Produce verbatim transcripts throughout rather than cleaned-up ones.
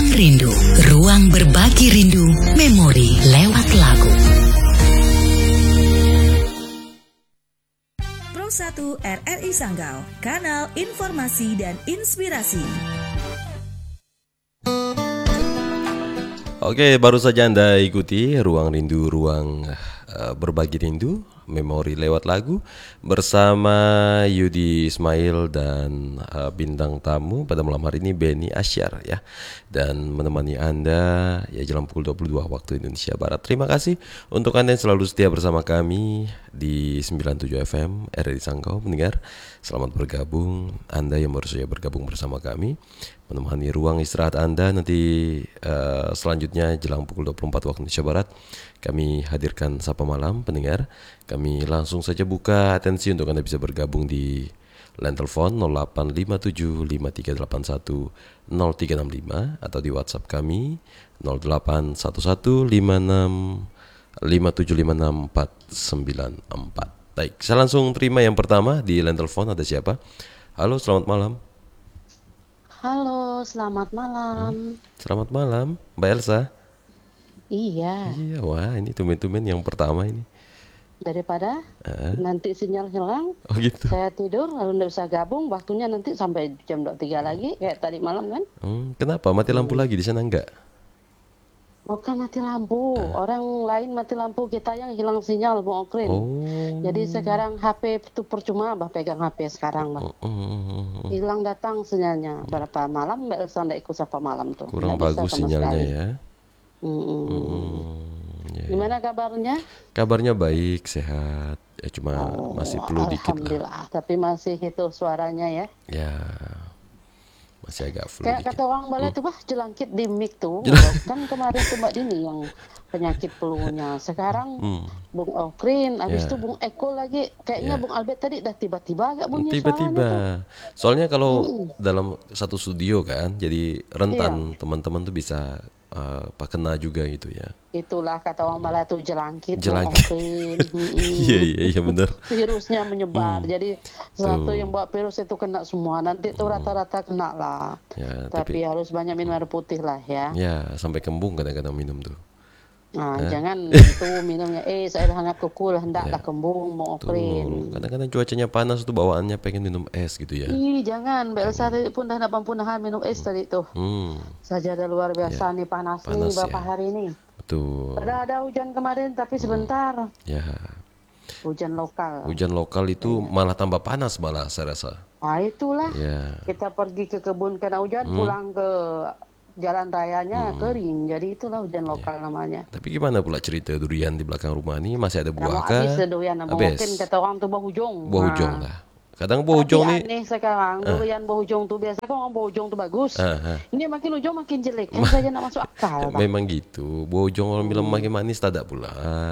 Rindu, ruang berbagi rindu, memori lewat lagu. Pro satu R R I Sanggau, kanal informasi dan inspirasi. Oke, baru saja Anda ikuti Ruang Rindu, ruang uh, berbagi rindu, memori lewat lagu bersama Yudi Ismail dan uh, bintang tamu pada malam hari ini Benny Asyar ya. Dan menemani Anda ya jelang pukul dua puluh dua waktu Indonesia Barat. Terima kasih untuk Anda yang selalu setia bersama kami di sembilan puluh tujuh F M R R I Sanggau pendengar. Selamat bergabung Anda yang baru saja bergabung bersama kami, menemani ruang istirahat Anda nanti uh, selanjutnya jelang pukul dua puluh empat waktu Indonesia Barat. Kami hadirkan Sapa Malam pendengar. Kami langsung saja buka atensi untuk Anda bisa bergabung di line telepon nol delapan lima tujuh lima tiga delapan satu nol tiga enam lima atau di WhatsApp kami nol delapan satu satu lima enam lima tujuh lima enam empat sembilan empat. Baik, saya langsung terima yang pertama di line telepon. Ada siapa? Halo, selamat malam. Halo, selamat malam. Hmm, selamat malam, Mbak Elsa. Iya. Iya, wah ini tumen-tumen yang pertama ini. Daripada uh. nanti sinyal hilang, oh gitu. Saya tidur lalu nggak bisa gabung, waktunya nanti sampai jam dua puluh tiga lagi kayak tadi malam kan? Hmm, kenapa mati lampu hmm. lagi di sana enggak? Bukan mati lampu, uh. orang lain mati lampu, kita yang hilang sinyal, Bang Okrin. Oh. Jadi sekarang H P itu percuma, bah pegang H P sekarang, bah. Oh, oh, oh, oh. Hilang datang sinyalnya. Berapa malam Mbak Elsa nggak ikut Sapa Malam tuh. Kurang nggak bagus sinyalnya sekali. Ya. Mm-mm. Hmm, ya, gimana kabarnya? Kabarnya baik, sehat. Ya cuma oh, masih perlu dikit lah. Alhamdulillah, tapi masih itu suaranya ya. Ya. Masih agak flu. Kayak dikit. Kata orang Bala tuh, bah jelangkit di mic tuh. Kan kemarin tuh Mbak Dini yang penyakit flunya. Sekarang hmm. Bung Okrin, habis itu yeah. Bung Eko lagi. Kayaknya yeah. Bung Albert tadi dah tiba-tiba agak bunyi tiba-tiba. Soalnya kalau hmm. dalam satu studio kan, jadi rentan yeah. teman-teman tuh bisa uh, kena juga gitu ya. Itulah kata orang Bala tuh jelangkit. Jelangkit. Iya iya iya benar. Virusnya menyebar. Hmm. Jadi satu yang bawa virus itu kena semua. Nanti tuh hmm. rata-rata kena lah. Ya, tapi, tapi harus banyak minum air putih lah ya. Ya sampai kembung kadang-kadang minum tuh. Nah, eh? jangan itu minumnya es air hangat kuku lah, hendaklah ya. Kembung mau Okrin. Kadang-kadang cuacanya panas tuh bawaannya pengen minum es gitu ya. Ih, jangan. Mbak Elsa hmm. pun dah nak mampu nahan minum es hmm. tadi tuh. Hmm. Saja ada luar biasa ya. nih panas, panas nih beberapa ya. hari ini. Betul. Ada ada hujan kemarin tapi sebentar. Hmm. Ya. Hujan lokal. Hujan lokal itu ya. malah tambah panas malah saya rasa. Ah itulah. Ya. Kita pergi ke kebun kena hujan, hmm. pulang ke jalan rayanya hmm. kering, jadi itulah hujan lokal ya. namanya. Tapi gimana pula cerita durian di belakang rumah ini masih ada buah kah? Habis durian, mungkin kata orang tuh bau hujung. Bau hujung nah. lah. Kadang bau hujung nih. Aneh sekarang ah. durian bau hujung tuh biasa kan orang bau hujung tuh bagus. Ah, ah. Ini makin hujung makin jelek, kan saja nak masuk akal. Memang gitu. Bau hujung orang bilang makin manis tak ada pula.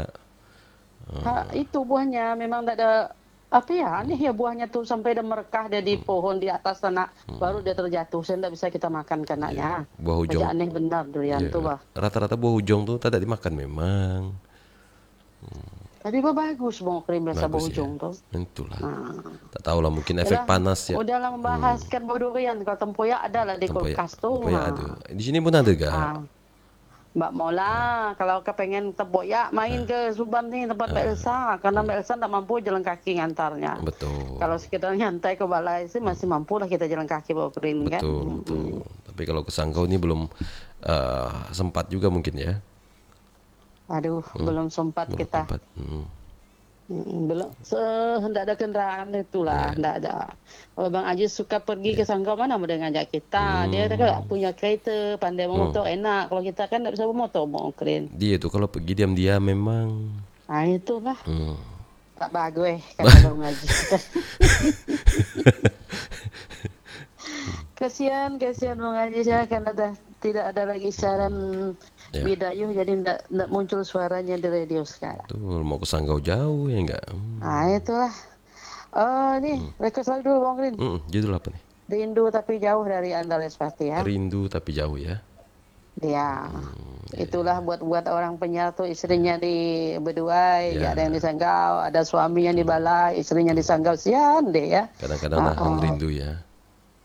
Ha, itu buahnya memang tak ada. Apa ya aneh ya buahnya tuh sampai dia merekah dia di pohon di atas tanah hmm. baru dia terjatuh, saya tidak bisa kita makan kenanya. Ya, buah hujung aneh benar durian ya, tuh bah. Rata-rata buah hujung tuh tidak dimakan memang. Hmm. Tapi bah bagus Bang Okrin biasa buah hujung ya. tuh. Itulah. Nah. Tak tahu lah mungkin efek udah, panas ya. Udahlah membahaskan hmm. buah durian. Kalau tempoyak ada lah di kulkas tuh. Tempoyak ada. Di sini pun ada gak? Ah. Mbak Mola, hmm. kalau kepengen tempoyak main hmm. ke Subang nih tempat hmm. Mbak Elsa, karena Mbak Elsa tidak mampu jalan kaki ngantarnya. Betul. Kalau sekitar nyantai ke balai sih masih mampu lah kita jalan kaki bawa Okrin kan. Betul, betul. Hmm. Tapi kalau ke Sanggau ini belum uh, sempat juga mungkin ya. Aduh, hmm. belum sempat belum kita. Sempat. Hmm. Hmm, belum hendak ada kendaraan itulah, hendak yeah. ada. Kalau Bang Aziz suka pergi yeah. ke Sanggau mana mau ngajak kita. Hmm. Dia kan punya kereta, pandai bermotor, hmm. enak. Kalau kita kan tak bisa bermotor, Bang Okrin. Dia tuh kalau pergi diam-diam memang. Ah itulah. Hmm. Tak bagus kata Bang Aziz. Kasihan, kasihan Bang Aziz ya karena dah tidak ada lagi saran ya. Bidayuh jadi tidak muncul suaranya di radio sekarang. Tuh mau ke Sanggau jauh ya enggak? Hmm. Ah itulah. Oh nih hmm. request lagu dulu Bang Okrin. Hmm, judul apa nih? Rindu tapi jauh dari Andalas pasti ya. Rindu tapi jauh ya. Ya. Hmm, itulah buat buat orang penyiar tuh istrinya di Beduai, ya. ada yang di Sanggau, ada suami yang di Balai, istrinya di Sanggau, sian deh ya. Kadang-kadang nahan rindu ya.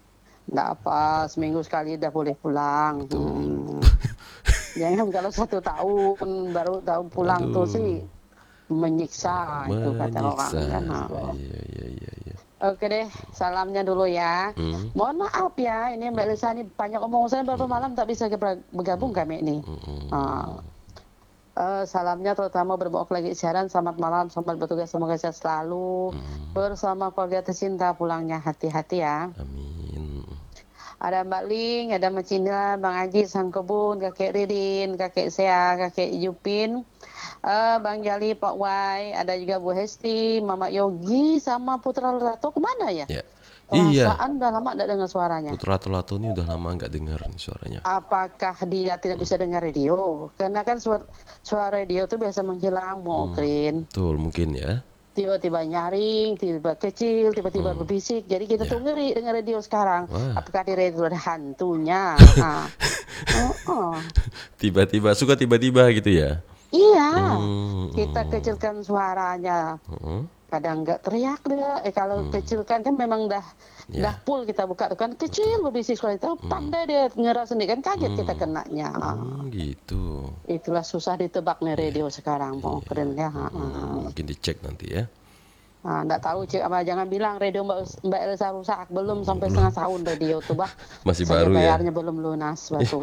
Nggak apa, seminggu sekali udah boleh pulang. Hmm. Jangan kalau satu tahun baru tahu pulang tuh Aduh, sih menyiksa itu kata orang menyiksa. kan. Iya, iya, iya, iya. Oke deh, salamnya dulu ya. Hmm. Mohon maaf ya, ini Mbak Lisa ini banyak omong saya beberapa malam tak bisa ber- bergabung kami ini. Hmm. Ah. Eh, salamnya terutama berbawah lagi siaran. Selamat malam, selamat bertugas, semoga sehat selalu. Hmm. Bersama keluarga tercinta pulangnya hati-hati ya. Amin. Ada Mbak Ling, ada Mbak Cina, Bang Aji, Sang Kebun, Kakek Ridin, Kakek Sea, Kakek Yupin, eh, Bang Jali, Pak Wai, ada juga Bu Hesti, Mama Yogi, sama Putra Lato. Kemana ya? Ya. Iya. Perasaan udah lama tidak dengar suaranya. Putra Tolato ini udah lama nggak dengar nih suaranya. Apakah dia tidak bisa dengar radio? Karena kan suara, suara radio itu biasa menghilang, mungkin. Betul, mungkin ya. Tiba-tiba nyaring, tiba-tiba kecil, tiba-tiba berbisik. Jadi kita tuh ngeri dengan radio sekarang. Wah. Apakah di radio ada hantunya? Ah. Oh, oh. Tiba-tiba, suka tiba-tiba gitu ya. Iya, Hmm, kita kecilkan suaranya. hmm. Kadang nggak teriak dia. Eh kalau kecilkan kan memang dah Ya. dah full kita buka kan kecil berbisik suara itu pandai dia ngeras sendiri kan kaget kita kenanya. Hmm, gitu. Itulah susah ditebak nih radio sekarang, mau keren ya. Hmm, mungkin dicek nanti ya. Nah, nggak tahu cik apa jangan bilang radio Mbak Mbak Elsa rusak belum sampai setengah tahun radio tuh bah. Masih Saya baru ya. bayarnya belum lunas batu.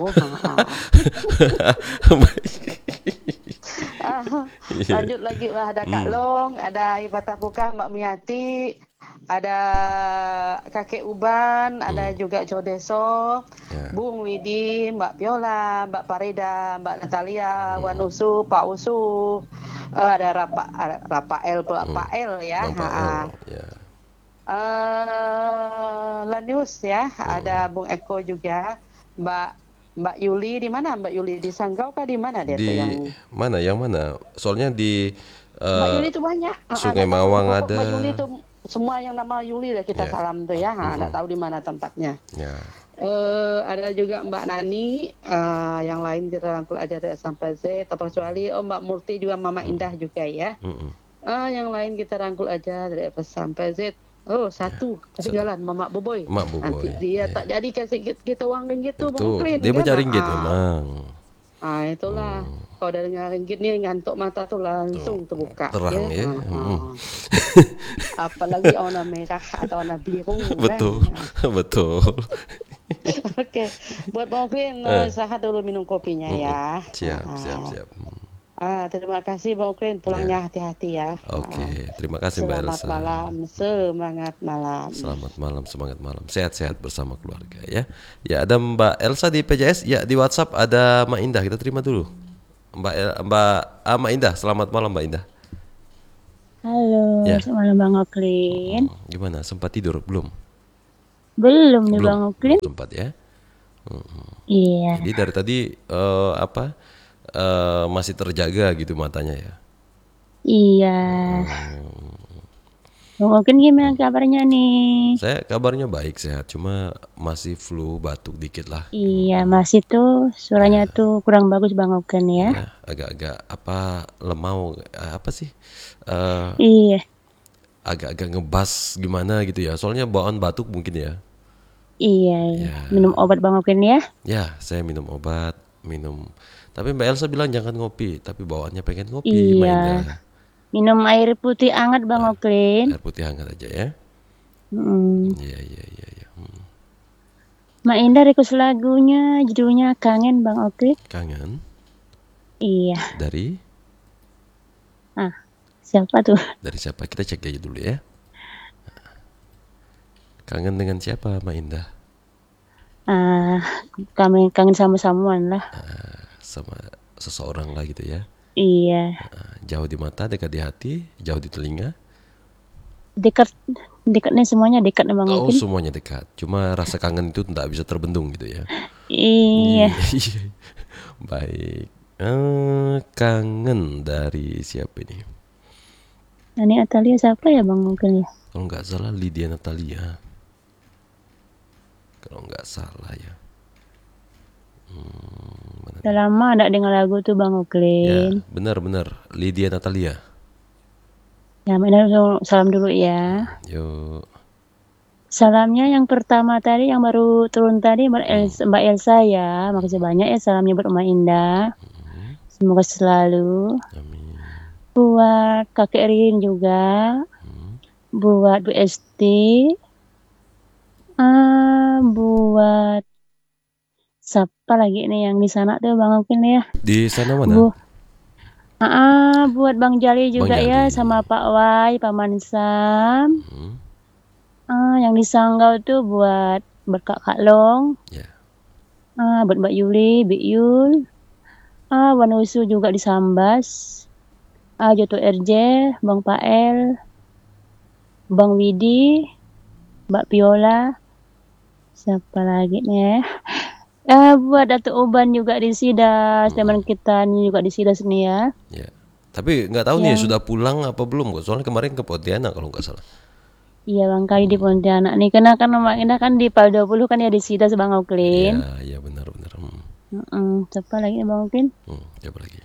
Ah, lanjut lagi lah ada Kak Long, ada Ifatah Buka, Mbak Miati, ada Kakek Uban, ada juga Jodeso, Ya. Bung Widi, Mbak Viola, Mbak Farida, Mbak Natalia, Wan Usu, Pak Usu, eh, ada Rapa, Rafael, Pak El ya. Bang Pak Ha. El, ya. Eh, Lanius ya, ada Bung Eko juga, Mbak Mbak Yuli di mana? Mbak Yuli di Sanggau kah di mana dia tuh Di yang mana? Yang mana? Soalnya di Mbak eh, Yuli itu banyak. Ah, Sungai nggak tahu. Mawang Pokok ada. Mbak Yuli itu semua yang nama Yuli lah kita Ya. salam tuh ya. Ah, nggak tahu di mana tempatnya. Ya. Eh, ada juga Mbak Nani, eh, yang lain kita rangkul aja dari sampai Z, terkecuali oh Mbak Murti juga Mama Indah juga ya. Mm-mm. Ah, yang lain kita rangkul aja dari F sampai Z. Oh satu, ketinggalan Mama Boboy. Mak Boboy, Nanti dia ya. tak jadi kasih kita, kita uang ringgit tuh Bang Betul. Klin, Dia kan? baca ringgit Ah. memang. Ah itulah. Kalau udah dengar ringgit nih ngantuk mata tuh langsung terbuka. Terang ya. Ah, Mm. ah. Apalagi warna merah atau warna biru. Betul. Kan? Betul. Oke, buat Bang Klin, Eh. usaha dulu minum kopinya ya. Siap, Ah. siap, siap. Hmm. Ah, terima kasih Bang Klin, pulangnya hati-hati ya. Oke, terima kasih Mbak Selamat Elsa. malam, semangat malam. Selamat malam, semangat malam. Sehat-sehat bersama keluarga ya. Ya, ada Mbak Elsa di P J S. Ya, di WhatsApp ada Mbak Indah. Kita terima dulu. Mbak El, Mbak ah, Mbak Indah. Selamat malam Mbak Indah. Halo, Ya. selamat malam Bang Oklin. Hmm, Gimana? Sempat tidur belum? Belum nih Bang Belum. Oklin. Sempat ya. Iya, Jadi dari tadi eh, apa? eh, masih terjaga gitu matanya ya. iya. Bang Oklin gimana kabarnya nih? Saya kabarnya baik, sehat. Cuma masih flu, batuk dikit lah. Iya, masih tuh suaranya tuh kurang bagus Bang Oklin ya. Ya, agak-agak apa lemau eh, apa sih? Eh, Iya, agak-agak ngebas gimana gitu ya. Soalnya bawaan batuk mungkin ya. iya, iya. Ya. Minum obat Bang Oklin ya. Ya, saya minum obat, minum. Tapi Mbak Elsa bilang jangan ngopi, tapi bawaannya pengen ngopi, Iya. Mbak Indah. Minum air putih hangat Bang Oklin. Air putih hangat aja ya. Hmm. Iya, iya, iya, iya. Hmm. Mak Indah request lagunya, judulnya Kangen Bang Oklin. Kangen Iya. dari Ah, siapa tuh? dari siapa? Kita cek aja dulu ya. Kangen dengan siapa, Mbak Indah? Ah, kami kangen sama samuan lah. Sama seseorang lah gitu ya. Iya. Nah, jauh di mata, dekat di hati, jauh di telinga. Dekat, dekatnya semuanya dekat nih Bang Oh, Oklin. semuanya dekat. Cuma rasa kangen itu tidak bisa terbendung gitu ya. Iya. Iya. Baik. Eh, kangen dari siapa ini? Nani Atalia siapa ya Bang Oklin ya? Kalau nggak salah Lydia Natalia. Kalau nggak salah ya. Hmm, mana? Udah lama ada dengar lagu tuh Bang Ya, Oklin. benar-benar Lydia Natalia. Ya, Mak Indah salam dulu ya. Yuk. Salamnya yang pertama tadi, yang baru turun tadi Mbak Els Mbak Elsa ya, makasih banyak ya salamnya buat Oma Indah. Hmm. Semoga selalu. Amin. Buat Kakek Rin juga. Hmm. Buat Bu Esti. Ah, buat siapa lagi nih yang di sana tuh Bang Okin ya? Di sana mana? Bu Ah, buat Bang Jali Bang juga ya, Jali. sama Pak Wai, Paman Sam. Hmm. Ah, yang di Sanggau tuh buat buat Kak Kak Long. Ya. Ah, buat Mbak Yuli, Bik Yul. Ah, Wanusu juga di Sambas. Ah, Joto R J, Bang Pael, Bang Widi, Mbak Piola. Siapa lagi nih? Ah, buat Datuk Uban juga di Sidas, teman kita nih juga di Sidas nih ya. Ya. Tapi nggak tahu nih Yang- sudah pulang apa belum kok. Soalnya kemarin ke Pontianak kalau nggak salah. Iya Bang, kali di Pontianak nih, karena kan Bang Indah kan di Pal dua puluh kan ya di Sidas Bang Oklin. Ya, ya benar-benar. Hmm. Mm-mm. Siapa lagi nih, Bang Oklin? Hmm. Coba lagi.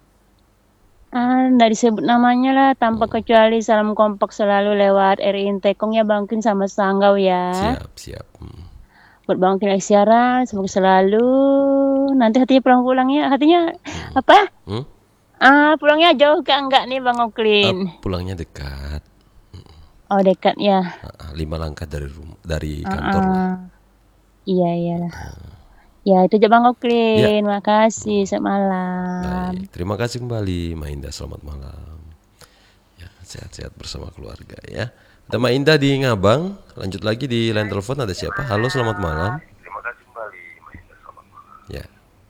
Ah, nggak disebut namanya lah, tanpa kecuali salam kompak selalu lewat R I Tekong ya Bang Oklin sama Sanggau ya. Siap, siap. Hmm. Buat Bang Oklin siaran, semoga selalu. Nanti hatinya pulang-pulang ya, hatinya apa? Hmm? Ah, pulangnya jauh ke enggak nih Bang Ah, Oklin? pulangnya dekat. Oh dekat ya. Ah, lima langkah dari rumah, dari kantor lah. Ah, iya iya lah. Ya itu aja Bang Oklin. Ya. Makasih. Selamat malam. Baik, terima kasih kembali Mainda, selamat malam. Ya, sehat-sehat bersama keluarga ya. Ada Mainda di Ngabang, lanjut lagi di line telepon ada siapa? Halo, selamat malam. Terima kasih kembali Mainda, selamat malam. Ya.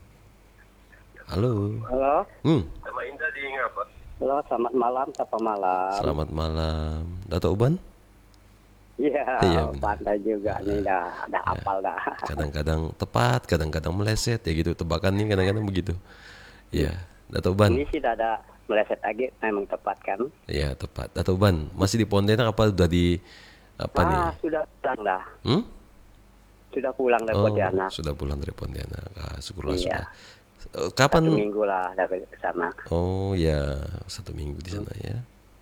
Halo. Halo. Hmm. Ada Mainda di Ngabang. Halo, selamat malam, sapa malam. Selamat malam. Dato' Uban? Iya, Iya, benar. pandai juga nih dah, dah hafal dah. Kadang-kadang tepat, kadang-kadang meleset ya gitu. Tebakan ini kadang-kadang begitu. Iya, Dato' Uban. Ini sih dah ada meleset lagi, memang tepat kan? Iya, tepat. Dato' Uban, masih di Pontianak apa udah di apa nih? Ah, sudah pulang dah. Hmm? Sudah pulang dari Oh, Pontianak. sudah pulang dari Pontianak. Ah, syukurlah Iya. sudah. Eh, Satu Kapan? minggu lah dari sana. Oh ya, satu minggu di sana ya.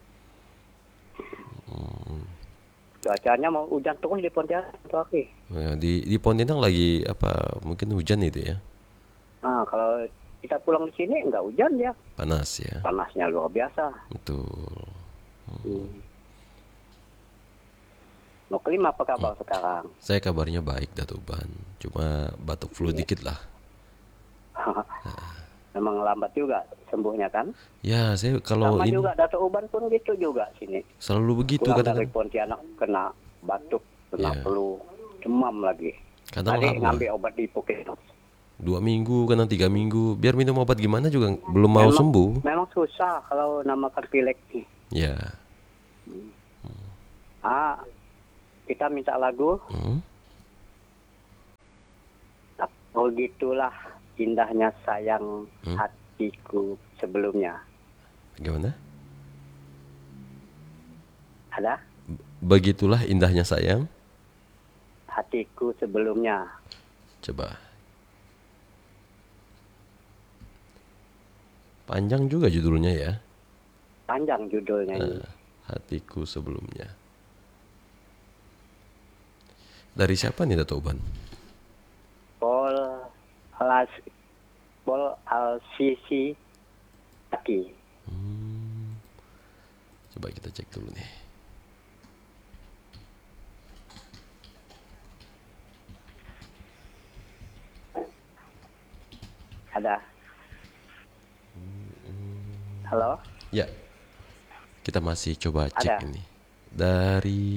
Hmm. Cuacanya mau hujan terus di Pontianak tuh, Aki. Ya, di di Pontianak lagi apa? Mungkin hujan itu ya. Nah, kalau kita pulang di sini nggak hujan ya, Panas ya. panasnya luar biasa. Betul. Hmm. Mau kelima apa kabar sekarang? Saya kabarnya baik, Dato' Uban. Cuma batuk flu dikit lah. Memang lambat juga sembuhnya kan? Ya, saya kalau Sama ini juga Dato' Uban pun gitu juga sini. selalu begitu Pulang dari kadang. Pontianak kena batuk, kena Iya. flu, demam lagi. Kadang Tadi lama. ngambil obat di Puskesmas. Dua minggu, kadang tiga minggu. Biar minum obat gimana juga belum mau Memang- sembuh. Memang susah kalau namakan pilek nih. Ya. Ah, kita minta lagu. Hmm? Oh gitulah indahnya sayang Hmm. hatiku sebelumnya. Gimana? Ada Begitulah indahnya sayang. hatiku sebelumnya. Coba. Panjang juga judulnya ya. Panjang judulnya ini. Nah, hatiku sebelumnya. Dari siapa nih Dato' Uban? Paul Alas Paul Al-Sisi Aki. Coba kita cek dulu nih. Ada. Halo? Ya. Kita masih coba cek Ada. ini. Dari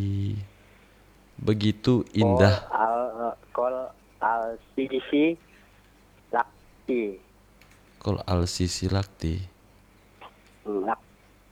Begitu Indah. Al Kol Al-Sisi Lakti. Kol Al-Sisi Lakti. Hmm, Lak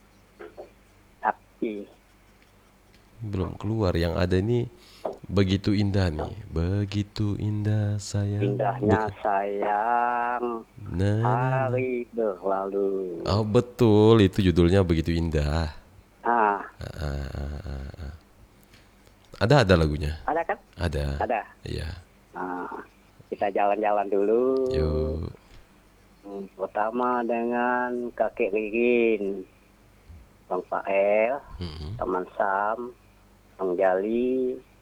Lakti. Belum keluar, yang ada ini Begitu Indah nih. Begitu indah sayang. Indahnya sayang Nah, hari berlalu. oh betul, itu judulnya Begitu Indah. Ah, Ah, ah, ah, ah. Ada ada lagunya. ada kan? Ada. Ada. Iya. Nah, kita jalan-jalan dulu. Yuk. Hmm, pertama dengan kakek Ririn, Bang Pael, Mm-mm. Taman Sam, Bang Jali,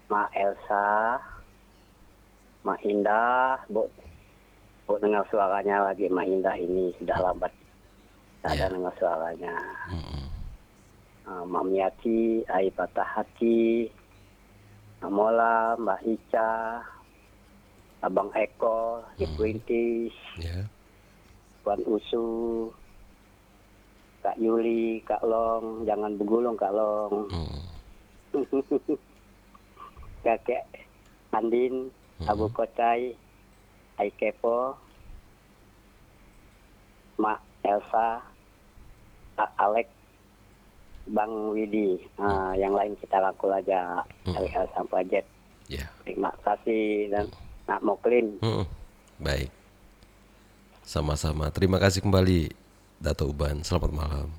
Mak Elsa, Mak Indah, Bu, Bu dengar suaranya lagi Mak Indah ini sudah lambat. Tak ada Ya. dengar suaranya. Mm-mm. Uh, Mak Miati, Ai Patah Hati, Mak Mola, Mbak Ica, Abang Eko, Ibu Intis, Ya. Tuan Usu, Kak Yuli, Kak Long, jangan bergulung Kak Long. Mm. Kakek Andin, Abu Kocai, Ai Kepo, Mak Elsa, Kak Alek, Bang Widi. Nah, yang lain kita rangkul aja. Dari Elsa Pajet. Ya. Terima kasih dan Nak Moklin. Mm-mm. Baik. Sama-sama. Terima kasih kembali Dato Uban. Selamat malam.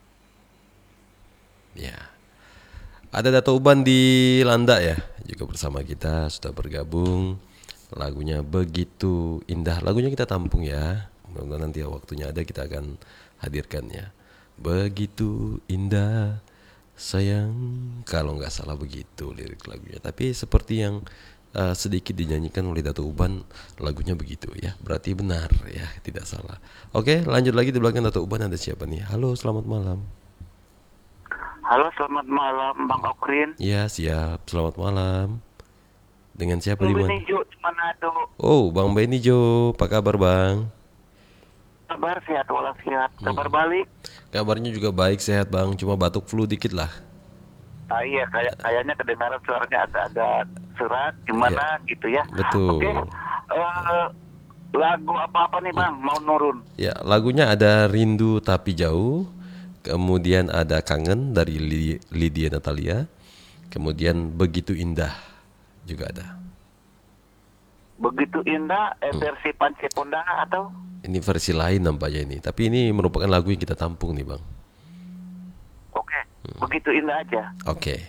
Ya. Ada Dato Uban di Landak ya, juga bersama kita sudah bergabung. Lagunya begitu indah. Lagunya kita tampung ya. Mudah-mudahan nanti waktunya ada kita akan hadirkan ya. Begitu indah sayang, kalau nggak salah begitu lirik lagunya. Tapi seperti yang uh, sedikit dinyanyikan oleh Dato Uban, lagunya begitu ya. Berarti benar ya, tidak salah. Oke, lanjut lagi di belakang Dato Uban ada siapa nih? Halo, selamat malam. Halo, selamat malam Bang Okrin. Ya, siap. Selamat malam. Dengan siapa di Bang mana? Benijo di Manado. Oh, Bang Benijo, apa kabar Bang? Kabar sehat walafiat. Kabar balik? Kabarnya juga baik, sehat Bang. Cuma batuk flu dikit lah. Ah, iya, kayak kayaknya kedengaran suaranya agak-agak serat, gimana gitu ya. Betul. Oke, eh, lagu apa-apa nih Bang, mau nurun? Ya, lagunya ada Rindu Tapi Jauh, kemudian ada Kangen dari Li- Lydia Natalia, kemudian Begitu Indah juga ada. Begitu indah, eh, versi Panci Pondana atau? Ini versi lain nampaknya ini, tapi ini merupakan lagu yang kita tampung nih Bang. Oke, begitu indah aja. Oke.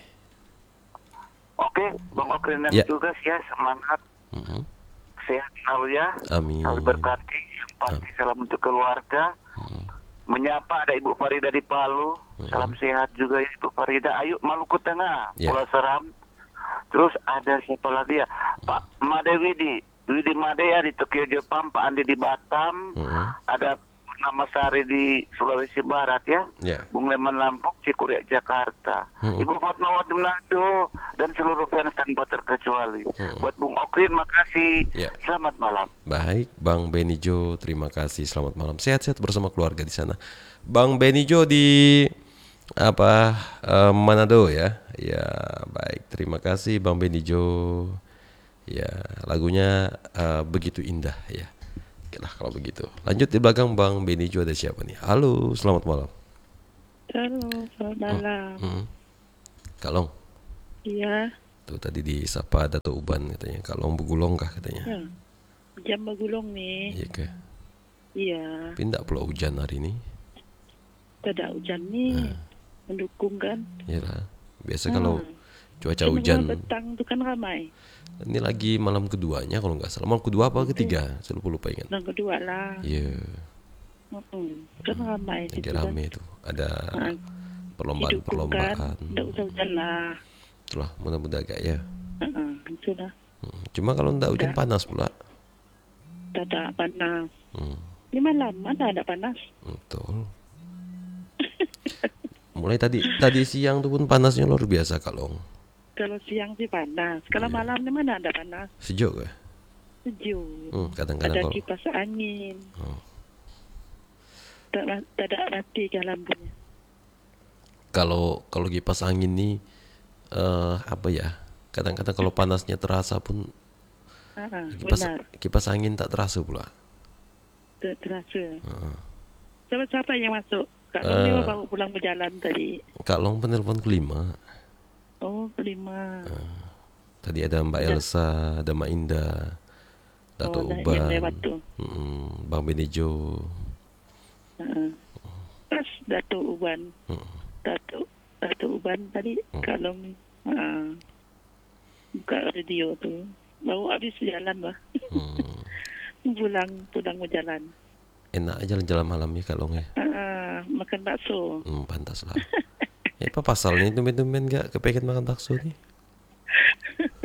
Oke, Bang Okrin dan Ya. juga ya, semangat, Mhm. sehat selalu ya. Amin. Selalu berkati, yang pasti salam untuk keluarga. Menyapa ada Ibu Farida di Palu. Salam sehat juga ya Ibu Farida. Ayo Maluku Tengah, Ya. Pulau Seram. Terus ada siapa lagi ya? Pak Made Widi, Widi Made ya di Tokyo Jepang, Pak Andi di Batam. Mhm. Ada Nama Sari di Sulawesi Barat ya. Ya. Bung Leman Lampung, Cikuriak Jakarta. Mhm. Ibu Fatmawati Manado dan seluruh fans tanpa terkecuali. Buat Bung Okrin makasih. Ya. Selamat malam. Baik, Bang Benijo, terima kasih. Selamat malam. Sehat-sehat bersama keluarga di sana. Bang Benijo di apa eh, Manado ya. Ya, baik. Terima kasih Bang Benijo. Ya, lagunya eh, begitu indah ya. Oke lah kalau begitu. Lanjut di belakang Bang Benijo ada siapa nih? Halo, selamat malam. Halo, selamat malam. Hmm. Kalong. Iya, Tuh tadi disapa Dato Uban katanya. Kalong begulong kah katanya? ya. Jam bagulong nih. Iya kah? Iya, Pindah pula hujan hari ini. tidak hujan nih. Mendukung kan. Iya lah. Biasa kalau cuaca Cuma hujan. petang itu kan ramai. Ini lagi malam keduanya kalau nggak salah. Malam kedua apa ketiga? Saya lupa lupa ingat. Dan kedua lah. Iya, Mm-mm. Kan ramai lagi situ rame itu. Ada Nah, perlombaan didukung perlombaan. kan. Tidak usah hujan lah. Itulah mudah-mudahan agak ya. Heeh, itulah. Hmm. Cuma kalau nggak hujan Udah. panas pula. Tidak panas. Hmm. Ini malam mana ada panas? Betul. Mulai tadi tadi siang tuh pun panasnya luar biasa Kalong. Kalau siang sih panas. Kalau Iya. malam ini mana ada panas? Sejuk ya? Sejuk. Hmm, kadang-kadang Ada kalau kipas angin. Oh. Tidak tidak mati kan lampunya. kalau kalau kipas angin nih eh apa ya? Kadang-kadang kalau panasnya terasa pun Ah, kipas benar. kipas angin tak terasa pula. Tidak terasa. Heeh. Siapa-siapa yang masuk? Kak Eh. Long baru pulang berjalan tadi. Kalong penelpon kelima. Oh, kelima. Tadi ada Mbak Elsa, ada Mbak Indah, Dato Oh, nah, Uban, yang lewat tuh. mm, Bang Benijo. Heeh. Pas Dato Uban. Dato Dato Uban tadi Kak Long. Heeh. Buka radio tuh. Baru habis jalan lah. Hmm. pulang pulang berjalan. Enak aja jalan malam ya Kalong ya. Heeh, makan bakso. Hmm, pantas lah. Ya, apa pasalnya tumben-tumben gak kepengen makan bakso nih?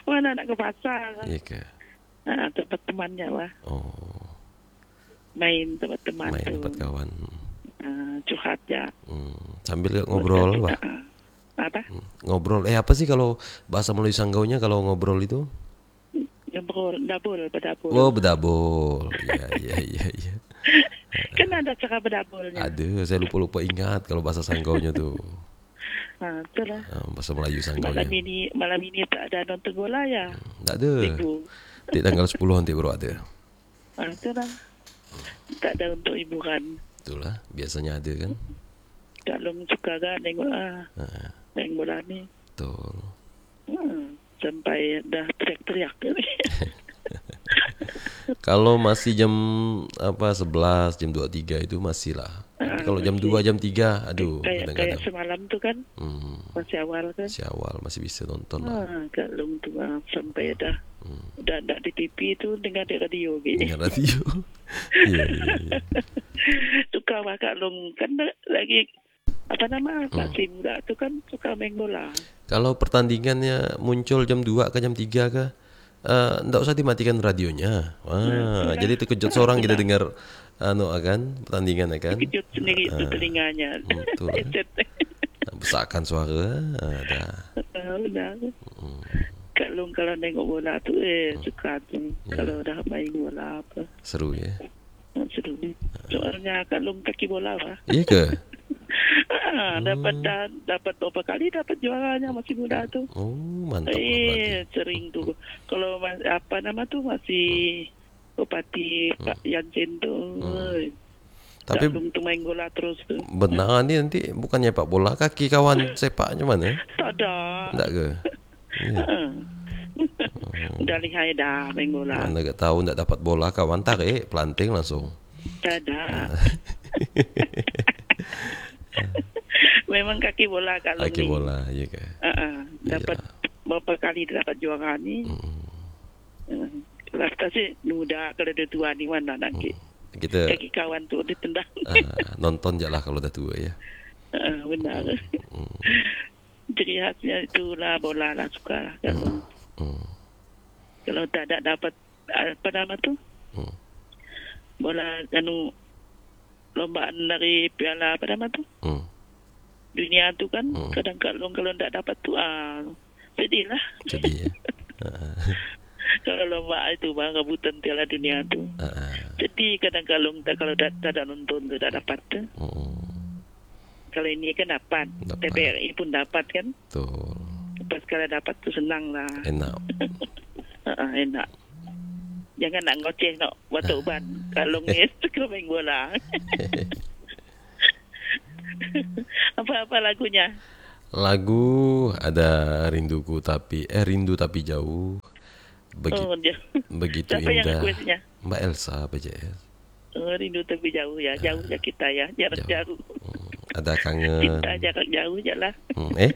Mana nak ke pasar? Iya ke? Ah, tempat temannya lah. Oh, Main tempat teman main tu. tempat kawan. Ah, curhat ya. Hmm. Sambil ngobrol, Pak. Ah, apa? Hmm. Ngobrol. Eh apa sih kalau bahasa Melayu Sanggaunya kalau ngobrol itu? Ngobrol, dabul, berdabul. Oh, bedabul. Iya, iya, iya, iya. Kan ada cara berdabulnya. Ada, saya lupa-lupa ingat kalau bahasa Sanggaunya tuh. Ah, itulah. Ah, bahasa Melayu Sanggaunya. Malam ini, malam ini tak ada nonton bola ya. Tak ada. Ibu. Di tanggal sepuluh nanti baru ada. Ah, itulah. Tak ada untuk hiburan. Itulah, biasanya ada kan. Kalau suka kan tengok ah, Ah, tengok bola ni. betul. Hmm, sampai dah teriak-teriak. Kalau masih jam apa sebelas, jam dua puluh tiga itu masih lah. Tapi kalau jam dua, jam tiga, aduh, kayak kayak kadang-kadang. semalam tu kan Hmm, masih awal kan. masih awal masih bisa nonton lah. Ah, kalau tu ah, sampai dah Hmm. dah dah di T V tu dengar di radio gitu. Dengar radio. Iya, iya, iya. Suka lah Kak Long kan lagi apa nama Hmm. masih muda tu kan suka main bola. Kalau pertandingannya muncul jam dua ke jam tiga ke, eh, ndak usah dimatikan radionya. Wah, jadi terkejut seorang kita dengar anu akan pertandingan akan. Kejut sendiri tu Ah, telinganya. betul. Besakan suara, ada. Ah, benar. Hmm. Kak Long kalau tengok bola tu eh suka tu. Ya. Kalau dah main bola apa. Seru ya. Ah, seru. Soalnya Kak Long kaki bola lah. Iya ke? Ah, dapat dah, dapat beberapa kali dapat juaranya masih muda tu. Oh, mantap lah berarti. Eh, sering tu. Kalau mas- apa nama tu masih Bupati Pak Yansen tu. Hmm. Tapi tu main bola terus tu. benar ni nanti bukannya pak bola, kaki kawan sepaknya mana? Tak ada. Enggak ke? Iya. Ah. Dah lihai dah main bola. Mana gak tahu enggak dapat bola kawan tarik pelanting langsung. Tak ada. Memang kaki bola kalau Kaki ni. bola, iya ke? Ah, ah. Dapat berapa kali dapat juara ni. Hmm. Hmm. Lepas sih muda kalau dia tua ni mana nak ke. Kita Kaki kawan tu ditendang. ah, nonton je lah kalau dah tua ya. Ah, benar. Hmm. Ciri khasnya itulah bola lah suka lah. Kalau, Hmm. kalau tak ada dapat apa nama tu Hmm. bola anu lombaan dari piala apa nama tu Hmm. dunia tu kan Hmm. kadang kalau kalau tak dapat tu ah sedih lah. Jadi ya. Ah, Kalau lomba itu bang rebutan piala dunia tu ah, sedih kadang kalau tak kalau tak, tak ada nonton tu tak dapat tu. hmm. Kalau ini kan dapat, Dapat. T P R I pun dapat kan. Betul. Pas kalau dapat tu senang lah. Enak. Ah, enak. Jangan nak ngoceh nak waktu uban. Kalau ngis suka main bola. Apa-apa lagunya? Lagu ada rinduku tapi eh rindu tapi jauh. Begi, Oh, dia. begitu Siapa yang indah. requestnya? Mbak Elsa B J S. Oh, rindu tapi jauh ya. Jauh ya kita ya. Jarak jauh. Hmm. Ada kangen. Cinta jarak jauh je lah. Hmm. Eh?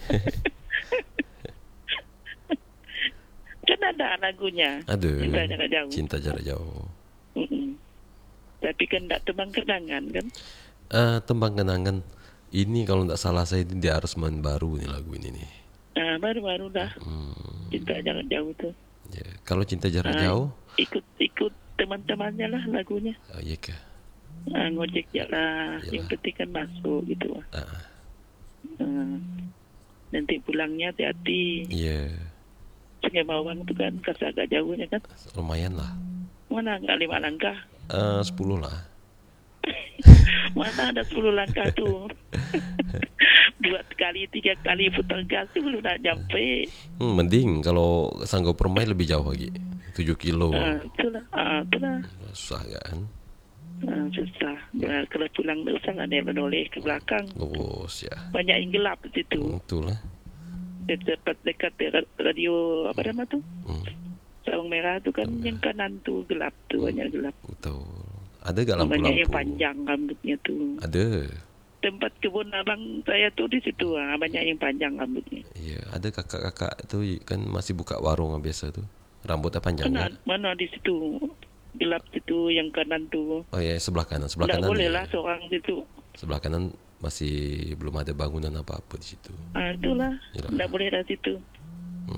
Kan ada lagunya. Ada. Cinta jarak jauh. Cinta jarak jauh. Mm-mm. Tapi kan tak tebang kenangan kan. Ah, tembang kenangan. Ini kalau tidak salah saya ini di aransemen baru nih lagu ini nih. Ah, baru-baru dah. Hmm. Cinta jarak jauh tu. Ya. Kalau cinta jarak Ah, jauh, Ikut-ikut teman-temannya lah lagunya. oh, iya kah? Ah, ngojek je lah. Yalah. Yang penting kan masuk gitu lah. Ah, Ah. Nanti pulangnya hati-hati. iya. Sungai Bawang tu kan kasar agak jauhnya kan. Lumayan lah. Mana enggak lima langkah? Eh, sepuluh lah. Mana ada sepuluh langkah tu. Dua kali, tiga kali putar gas tu belum nak sampai. Hmm, mending kalau Sanggau Permai lebih jauh lagi. tujuh kilo. Ah, itulah. Ah, itulah. Susah kan? Ah, susah. Nah, kalau pulang tu usah ada yang menoleh ke belakang. Lurus ya. Banyak yang gelap di situ. Hmm, itulah. Dekat dekat radio apa nama tu? Hmm, Sarung merah tu kan yang kanan tu gelap tu, banyak gelap. betul. Ada gak Banyak yang lampu-lampu? panjang rambutnya tu. Ada. Tempat kebun abang saya tu di situ ah, banyak yang panjang rambutnya. Iya, ada kakak-kakak itu kan masih buka warung biasa tuh. Rambutnya panjang Mana kan? mana di situ gelap situ yang kanan tu. Oh iya, sebelah kanan, sebelah Tak kanan. boleh iya. lah seorang situ. Sebelah kanan masih belum ada bangunan apa-apa di situ. Ah, itulah. Yalah. Tak boleh dari situ. Hmm.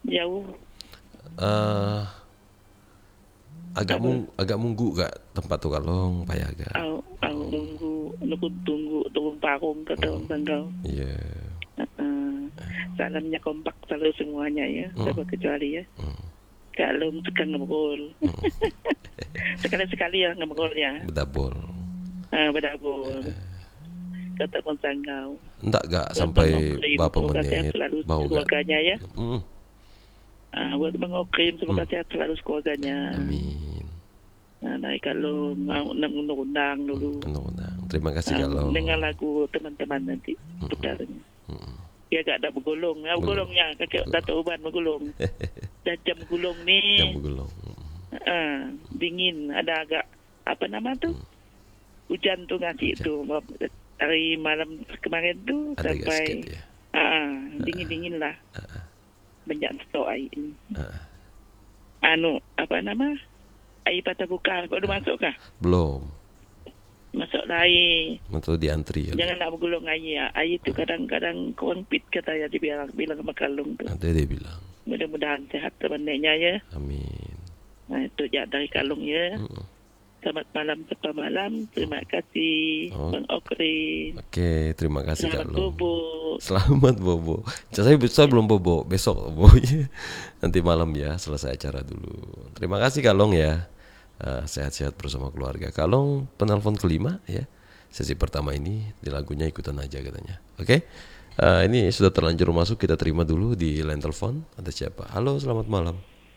Jauh. Uh, agak mung, agak munggu gak tempat tu Kalong, payah agak. Aku, aku tunggu, aku tunggu turun parung ke tahun tanggal. Ya. Uh, salamnya kompak selalu semuanya ya, Hmm. tanpa kecuali ya. Hmm. Kalau tekan ngobrol. Sekali-sekali ya ngobrol ya. Bedabol. Ah, bedabol. Kata konsangau. Enggak gak sampai berapa menit bau gak? Keluarganya ya. Hmm. Ah, buat mengokrim semoga sehat selalu keluarganya. Amin. Nah, naik kalau mau undang-undang dulu. Undang-undang. Terima kasih Ah, Kalong. dengar lagu teman-teman nanti. Putarnya. Ya gak ada bergulung. Ya bergulungnya kakek Dato' Uban bergulung. Dan jam gulung ni. Jam bergulung. Ah, dingin. Ada agak apa nama tu? Hujan tu ngasih tu. Hari malam kemarin tu ada sampai sikit, ya. ah, dingin-dingin lah. Ah. Banyak stok air ini. Ah. Anu, apa nama? Air patah buka. Kau dah masuk kah? Belum. Masuk lah air. Betul diantri. Jangan nak bergulung air. Air tu kadang-kadang kurang pit kata ya dia bilang, bilang sama Kalung tu. Ada dia bilang. Mudah-mudahan sehat temannya ya. Amin. Nah, itu ya dari Kalung ya. Mm-mm. Selamat malam sampai malam. Terima kasih Oh. Bang Okri. Oke, terima kasih Selamat Kalong. bobo. Selamat bobo. Saya saya belum bobo, besok bobo. Nanti malam ya, selesai acara dulu. Terima kasih Kalong ya. Uh, sehat-sehat bersama keluarga. Kalong penelpon kelima ya. Sesi pertama ini di lagunya ikutan aja katanya. Oke. Uh, ini sudah terlanjur masuk, kita terima dulu di line telepon. Ada siapa? Halo, selamat malam.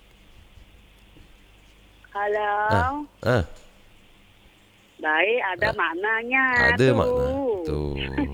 Halo. Ah. ah. Baik, ada ah. maknanya. Ada tuh. makna. Tuh.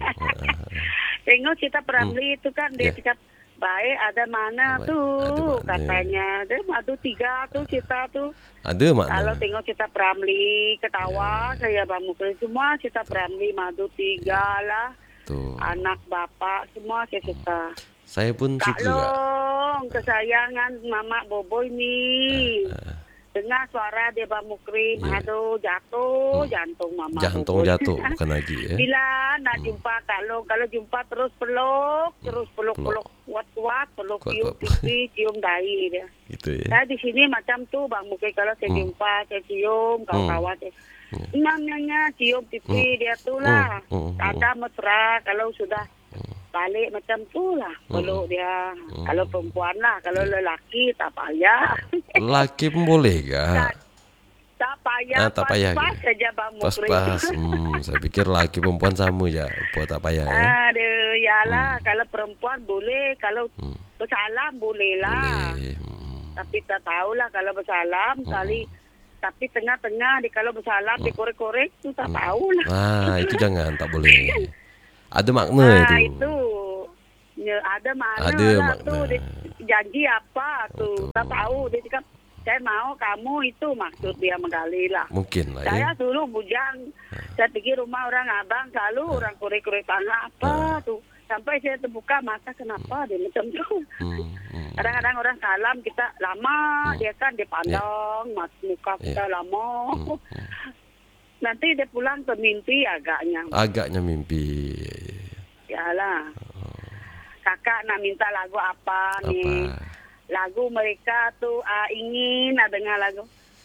Tengok kita Pramli hmm. itu kan dia yeah. cakap baik ada mana baik. tuh Ada katanya. Dia madu tiga tuh kita tuh. Ada makna. Kalau tengok kita Pramli ketawa yeah. saya Bang Mukri semua kita Pramli madu tiga yeah. lah. Tuh. Anak bapak semua saya suka. Saya pun Kak suka. Long, kesayangan Mama Boboy nih. Uh, uh. Dengar suara dia Bang Mukrim, yeah. aduh jatuh hmm. jantung Mama. Jantung jatuh, bukan lagi ya. Bila nak hmm. jumpa kalau kalau jumpa terus peluk, hmm. terus peluk-peluk kuat-kuat, peluk cium pipi, cium dahi dia. Gitu ya. Saya di sini macam tuh Bang Mukrim kalau saya hmm. jumpa, saya cium, kawan-kawan saya. Hmm. Namanya cium pipi hmm. dia tuh lah. Hmm. Hmm. Ada mesra kalau sudah balik macam tu lah. Peluk hmm. dia. Hmm. Kalau perempuan lah. Kalau lelaki tak payah. Lelaki pun boleh kah? Tak, tak payah. Ah, tak payah. Pas-pas saja Bang Mukri. Pas-pas. Hmm, saya pikir lelaki perempuan sama je. Buat tak payah ya. Aduh, yalah. Hmm. Kalau perempuan boleh. Kalau hmm. bersalam boleh lah. Boleh. Hmm. Tapi tak tahulah kalau bersalam. Hmm. Kali tapi tengah-tengah di kalau bersalam hmm. dikorek-korek tu tak hmm. tahulah. Ah, itu jangan. Tak boleh. Ada makna nah, itu. itu. Ya, ada makna ada lah makna. tu. Dia janji apa tu. Betul. Tak tahu. Dia cakap, saya mau kamu itu maksud dia menggali lah. Mungkin lah saya ya. dulu bujang. Ha. Saya pergi rumah orang abang. Selalu ha. orang korek-korek tanah apa ha. tu. Sampai saya terbuka mata kenapa hmm. dia macam tu. Hmm. Hmm. Kadang-kadang orang salam kita lama. Hmm. Dia kan dia pandang. Yeah. Mas muka kita yeah. lama. Hmm. Nanti dia pulang ke mimpi agaknya. Agaknya mimpi. Yalah. Oh. Kakak nak minta lagu apa, apa? nih? Lagu mereka tuh uh, ingin uh, dengar lagu.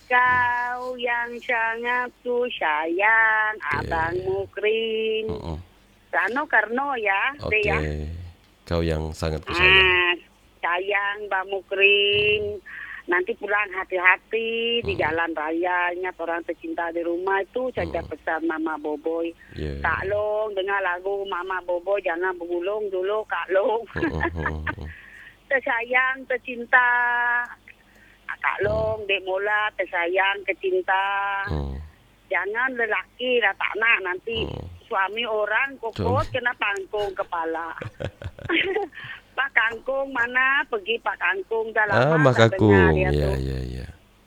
Kau yang sangat ku sayang, okay. Abang Mukrim. Uh-uh. Rano Karno ya. Oke. Okay. Ya. Kau yang sangat ku sayang. Ah, sayang Bang Mukrim. Hmm. Nanti pulang hati-hati hmm. di jalan rayanya orang tercinta di rumah itu saja hmm. pesan Mama Boboy. Yeah. Kak Long dengar lagu Mama Boboy jangan bergulung dulu Kak Long. Tersayang, tercinta. Kak Long, Dek Mola tersayang, tercinta. Hmm. Jangan lelaki dah tak nak nanti hmm. suami orang kokot kena pangkung kepala. Pak Kangkung mana pergi Pak Kangkung dah lama. Ah, Pak Kangkung. Ya, ya, ya.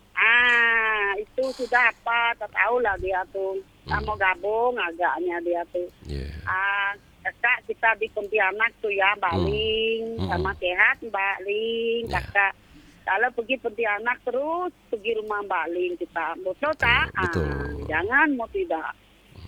Ah, itu sudah apa? Tak tahulah dia tuh. Hmm. Mau gabung agaknya dia tuh. Yeah. Ah, kakak kita di Pontianak tuh ya, Baling hmm. sama sehat Mbak Ling, yeah. kakak. Kalau pergi Pontianak terus pergi rumah Mbak Ling kita. Betul tak? Betul. Ah, jangan mau tidak.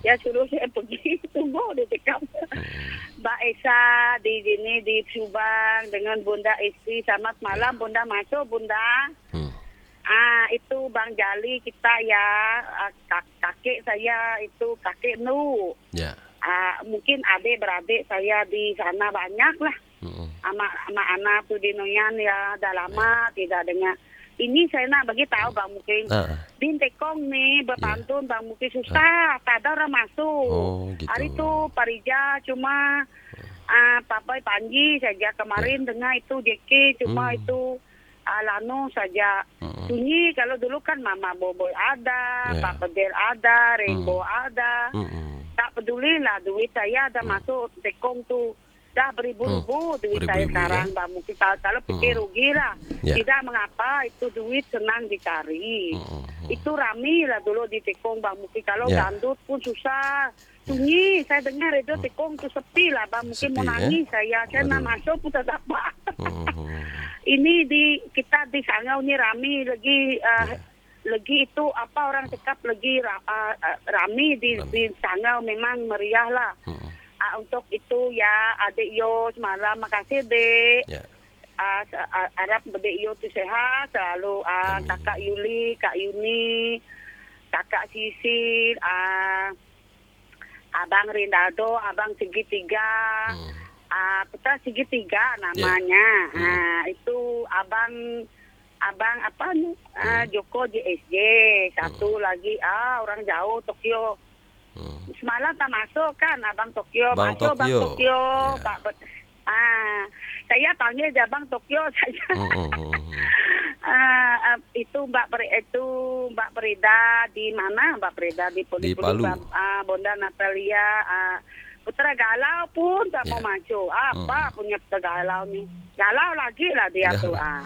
Ya suruh saya pergi tunggu dia cakap. Mbak Esa di sini di Subang dengan Bunda Istri. Selamat malam Bunda, masuk Bunda. Hmm. Ah itu Bang Jali kita ya, kak, kakek saya itu kakek Nu. Ya. Ah mungkin adik beradik saya di sana banyak lah. Hmm. Ama ama anak tuh di Noyan ya dah lama ya. Tidak dengar. Ini saya nak bagi tahu Bang Mukim. Ah. Di Tekong nih berpantun yeah. Bang Mukim susah, tak ada orang masuk. Oh, gitu. Hari itu Parija cuma uh, Papai Panji saja kemarin yeah. Dengar itu J K cuma hmm. itu uh, Lano saja. Hmm. Sunyi kalau dulu kan Mama Boboy ada, yeah. Pak Bedel ada, Rainbow hmm. ada. Hmm. Tak peduli lah duit saya ada hmm. masuk Tekong tuh. Dah beribu-ribu hmm. duit beribu saya sekarang, ya? Mbak Mungkin kalau, kalau pikir hmm. rugi lah. Yeah. Tidak mengapa, itu duit senang dicari. Hmm. Itu rami lah dulu di Tekong, Mbak Mungkin. Kalau yeah. Gandut pun susah. Sunyi, saya dengar itu hmm. Tekong itu sepi lah, Mbak Mungkin mau nangis ya? Saya. Saya nak masuk pun tak dapat. Hmm. Ini di kita di Sangau ini rami lagi... Uh, yeah. Lagi itu apa orang cakap lagi uh, uh, rami di, rami di Sangau memang meriah lah. Hmm. Uh, untuk itu ya adik yo semalam makasih dek. Yeah. Uh, uh, harap adik yo tu sehat selalu. Uh, kakak Yuli, Kak Yuni, kakak Sisil, uh, abang Rindado, abang Segitiga, hmm. uh, putra Segitiga namanya. Yeah. Hmm. Uh, itu abang abang apa nih? Uh, Joko J S J satu hmm. lagi ah orang jauh Tokyo. Hmm. Semalam tak masuk kan Abang Tokyo, Bang masuk Tokyo. Bang Tokyo, yeah. Pak. Ah, saya panggil dia Bang Tokyo saja. Hmm. ah, itu Mbak Peri, itu Mbak Prida di mana Mbak Prida di Poli, di Palu. Ah, Bonda Natalia, ah, Putra Galau pun tak yeah. mau maju. Apa hmm. punya Putra Galau nih? Galau lagi lah dia yeah. tuh. Ah.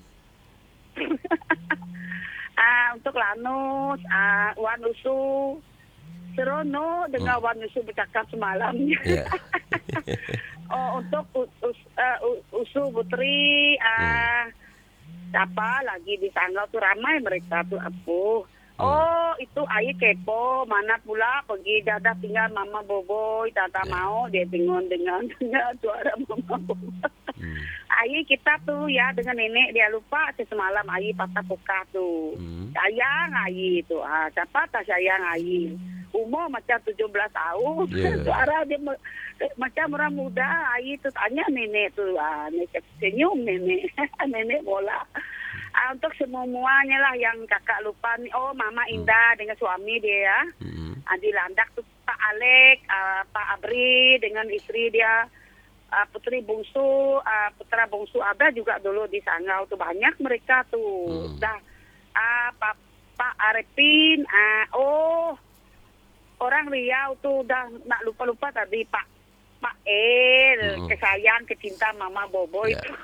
ah, untuk Lanus, ah, Wan Usu. Serono dengan hmm. Wan Usu bercakap semalam. Yeah. oh, untuk us, us, uh, Usu Putri, uh, hmm. siapa lagi di Sangau tuh ramai mereka tuh apuh. Hmm. Oh, itu Ayi kepo, mana pula pergi dadah tinggal Mama Boboy, tata yeah. mau dia dengar dengan dengan suara Mama Boboy. Hmm. Ayi kita tuh ya dengan nenek dia lupa semalam Ayi patah muka tuh. Hmm. Sayang Ayi itu, ah siapa tak sayang Ayi. Umur macam tujuh belas tahun, yeah. suara dia me, macam orang muda. Ayi tu tanya nenek tu, ah, nenek senyum nenek, nenek bola. Ah, untuk semuanya lah yang kakak lupa ni, oh Mama Indah hmm. dengan suami dia, hmm. ah, di Landak tu Pak Alek, ah, Pak Abri dengan istri dia, ah, putri bungsu, ah, putra bungsu ada juga dulu di Sangau tu banyak mereka tu. Hmm. Dah, ah, Pak Pak Arifin, ah, oh. Orang Riau tuh udah nak lupa-lupa tadi Pak Pak El, hmm. kesayang, kecinta Mama Boboy. Yeah.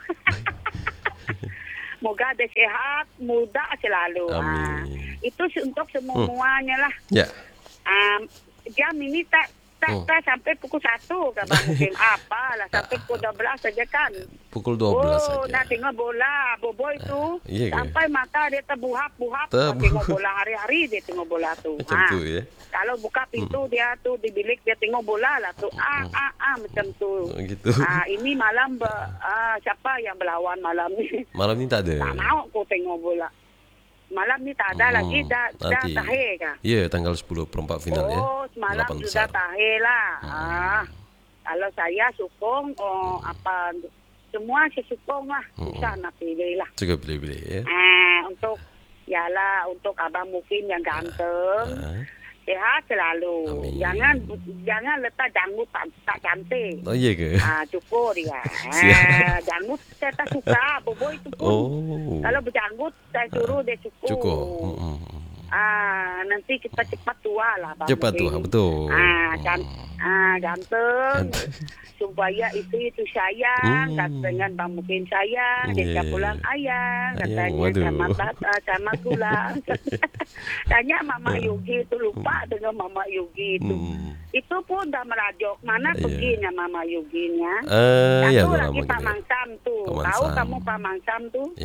Moga dia sehat, muda selalu. Ah, itu untuk semuanya lah. Yeah. Um, jam ini tak tak, oh. tak sampai pukul satu kan mungkin apa lah sampai pukul dua belas saja kan. Pukul dua belas oh, saja. Nak tengok bola, Boboy tu uh, iya sampai ke? Mata dia terbuhap-buhap Terbu- tengok bola hari-hari dia tengok bola tu. Macam ha. tu ya. Kalau buka pintu hmm. dia tu di bilik dia tengok bola lah tu. Ah ah ah macam tu. Oh, gitu. Ah ini malam ber, ah, siapa yang berlawan malam ni? Malam ni tak ada. Tak mau aku tengok bola. Malam ni tak ada oh, lagi dah dah tahir kan? Ya, tanggal sepuluh perempat final oh, ya. Oh, semalam sudah tahir lah. Hmm. Ah, kalau saya sokong oh hmm. apa semua saya sokong lah. Bisa hmm. nak pilih lah. Juga pilih-pilih ya. Ah, untuk yalah untuk Abang Mufin yang ganteng. Ah. Sehat selalu. Amin. Jangan jangan letak janggut tak, tak cantik. Oh iya ke? Ah, cukur dia. ah, janggut saya tak suka. Boboy itu pun. Oh. Kalau berjanggut saya suruh ah. dia cukur. Cukur. Hmm. Ah, nanti kita cepat tua lah Bang. Cepat tua, betul. Ah, kan, ah ganteng. Supaya istri itu sayang, hmm. dengan Bang Mungkin sayang, yeah. dia pulang ayang, katanya sama uh, sama pulang. Tanya Mama hmm. Yogi itu lupa dengan Mama Yogi itu. Hmm. Itu pun dah merajok. Mana yeah. perginya Mama Yoginya? Uh, Satu ya, lagi Pak Mangsam tuh. Tahu kamu Pak Mangsam tuh? Yeah.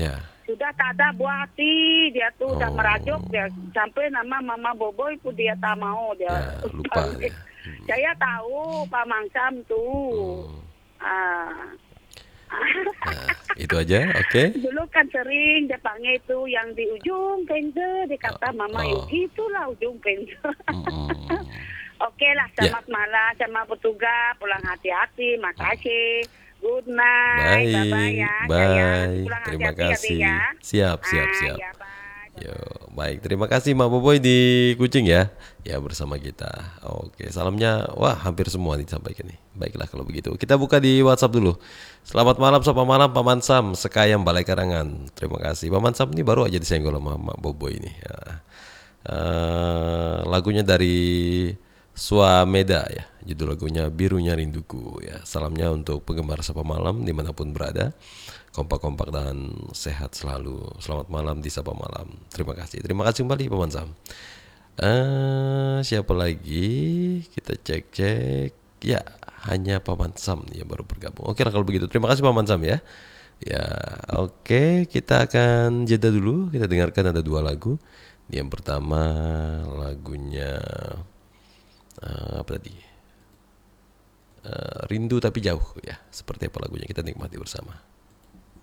sudah tak ada buah hati, dia tuh udah Oh. merajuk, dia sampai nama Mama Boboy pun dia tak mau dia. Ya, lupa ya. Saya tahu Pak Mangsam tuh. Hmm. Ah. Nah, itu aja, oke. Dulu kan sering dia panggil itu yang di ujung pensil, dia kata Mama Oh. Yuki itulah ujung pensil. Mm-mm. Oke lah, selamat malam sama petugas, pulang hati-hati, makasih. Good night, Baik, bye-bye ya. bye. Sayang. Pulang Terima hati-hati ya, kasih. Bi, ya. Siap, siap, Ah, siap. ya, bye. Yo, baik. Terima kasih Mak Boboy di Kucing ya. Ya bersama kita. Oke, salamnya wah hampir semua disampaikan nih. Baiklah kalau begitu. Kita buka di WhatsApp dulu. Selamat malam, sapa malam Paman Sam, Sekayam Balai Karangan. Terima kasih. Paman Sam ini baru aja disenggol sama Mak Boboy ini. Ya. Eh, lagunya dari Swameda ya, judul lagunya Birunya Rinduku ya. Salamnya untuk penggemar Sapa Malam dimanapun berada, kompak-kompak dan sehat selalu. Selamat malam di Sapa Malam. Terima kasih, terima kasih kembali Paman Sam. Eh, siapa lagi? Kita cek-cek. Ya, hanya Paman Sam nih yang baru bergabung. Oke lah kalau begitu. Terima kasih Paman Sam ya. Ya, oke, kita akan jeda dulu. Kita dengarkan ada dua lagu. Yang pertama lagunya Uh, apa tadi? Uh, Rindu Tapi Jauh ya. Seperti apa lagunya kita nikmati bersama.